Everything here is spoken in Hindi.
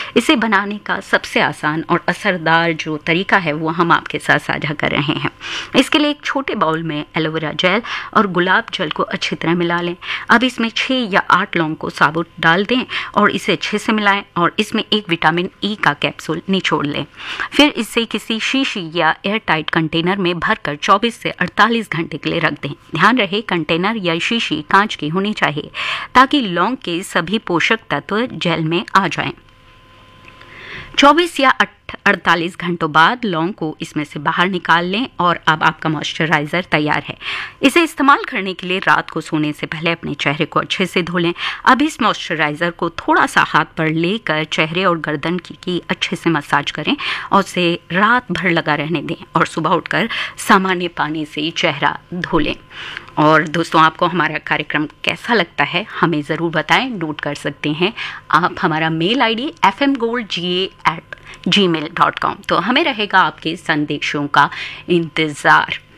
इसे बनाने का सबसे आसान और असरदार जो तरीका है वो हम आपके साथ साझा कर रहे हैं। इसके लिए एक छोटे बाउल में एलोवेरा जेल और गुलाब जल को अच्छी तरह मिला लें। अब इसमें 6 या 8 लौंग को साबुत डाल दें और इसे अच्छे से मिलाएं और इसमें एक विटामिन ई का कैप्सूल निचोड़ लें। फिर इसे किसी शीशी या एयर टाइट कंटेनर में भरकर 24 से 48 घंटे के लिए रख दें। ध्यान रहे कंटेनर या शीशी कांच की होनी चाहिए ताकि लौंग के सभी पोषक तत्व जेल में आ जाएं। 24 या 48 घंटों बाद लौंग को इसमें से बाहर निकाल लें और अब आपका मॉइस्चराइजर तैयार है। इसे इस्तेमाल करने के लिए रात को सोने से पहले अपने चेहरे को अच्छे से धो लें। अब इस मॉइस्चराइजर को थोड़ा सा हाथ पर लेकर चेहरे और गर्दन की अच्छे से मसाज करें और उसे रात भर लगा रहने दें और सुबह उठकर सामान्य पानी से चेहरा धो लें। और दोस्तों, आपको हमारा कार्यक्रम कैसा लगता है हमें ज़रूर बताएं। नोट कर सकते हैं आप हमारा मेल आईडी fmgoldga@gmail.com। तो हमें रहेगा आपके संदेशों का इंतज़ार।